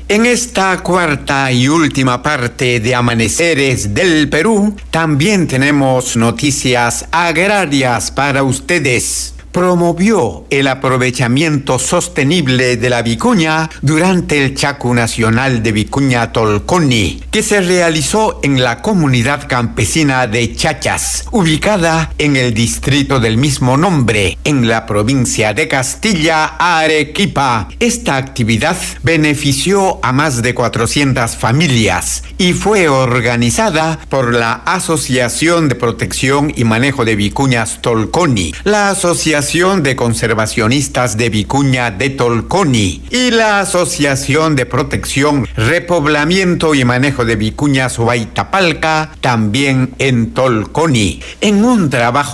En esta cuarta y última parte de Amaneceres del Perú, también tenemos noticias agrarias para ustedes. Promovió el aprovechamiento sostenible de la vicuña durante el Chaco Nacional de Vicuña Tolconi, que se realizó en la comunidad campesina de Chachas, ubicada en el distrito del mismo nombre, en la provincia de Castilla, Arequipa. Esta actividad benefició a más de 400 familias y fue organizada por la Asociación de Protección y Manejo de Vicuñas Tolconi, la Asociación de Conservacionistas de Vicuña de Tolconi y la Asociación de Protección, Repoblamiento y Manejo de Vicuñas Huaytapalca, también en Tolconi, en un trabajo